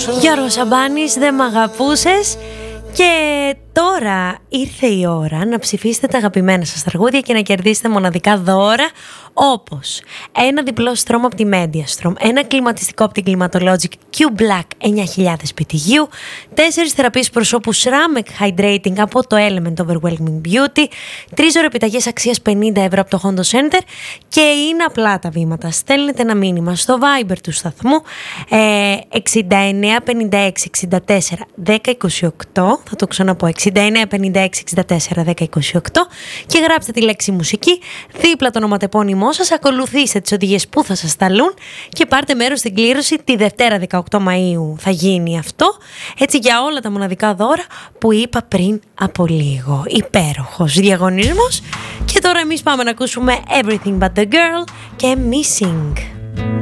Γιώργος Σαμπάνης, δεν μ' αγαπούσες. Και τώρα ήρθε η ώρα να ψηφίσετε τα αγαπημένα σας τραγούδια και να κερδίσετε μοναδικά δώρα, όπως ένα διπλό στρώμα από τη Mediastrom, ένα κλιματιστικό από την Climatologic Q Black 9000 PTU, 4 θεραπείες προσώπου Ceramic Hydrating από το Element Overwhelming Beauty, 3 επιταγές αξίας 50 ευρώ από το Hondo Center. Και είναι απλά τα βήματα. Στέλνετε ένα μήνυμα στο Viber του σταθμού 69 56 64 10 28. Θα το ξαναπώ, 69 56 64 10 28, και γράψτε τη λέξη μουσική δίπλα το ονοματεπώνυμό σας, ακολουθήστε τις οδηγίες που θα σας σταλούν και πάρτε μέρος στην κλήρωση. Τη Δευτέρα 18 Μαΐου θα γίνει αυτό, έτσι, για όλα τα μοναδικά δώρα που είπα πριν από λίγο. Υπέροχος διαγωνισμός. Και τώρα εμείς πάμε να ακούσουμε Everything But The Girl και Missing.